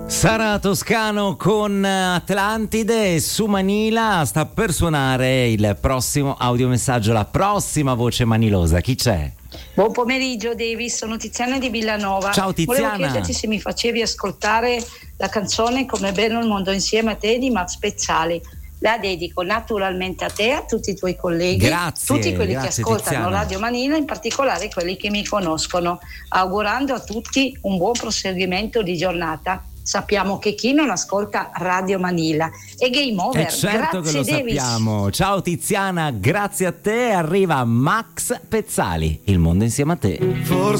Sara Toscano con Atlantide e su Manila sta per suonare il prossimo audiomessaggio, la prossima voce manilosa. Chi c'è? Buon pomeriggio Davis, sono Tiziana di Villanova. Ciao Tiziana. Volevo chiederti se mi facevi ascoltare la canzone Come bello il mondo insieme a te di Max Pezzali. La dedico naturalmente a te, a tutti i tuoi colleghi, grazie, tutti quelli che ascoltano Tiziana. Radio Manila, in particolare quelli che mi conoscono, augurando a tutti un buon proseguimento di giornata. Sappiamo che chi non ascolta Radio Manila è game over. Certo Grazie, che lo Davis. sappiamo. Ciao Tiziana, grazie a te. Arriva Max Pezzali, Il mondo insieme a te.